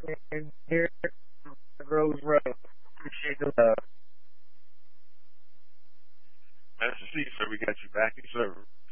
and here Groves Road. Appreciate the love. Master C, sir, we got you back in service.